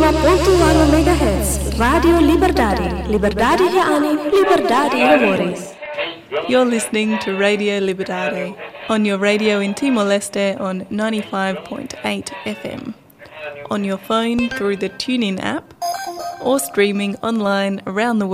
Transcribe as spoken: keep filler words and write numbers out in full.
ponto um megahertz, Radio Liberdade. Liberdade reani, liberdade in amores. You're listening to Radio Liberdade on your radio in Timor-Leste on ninety-five point eight F M, on your phone through the TuneIn app, or streaming online around the world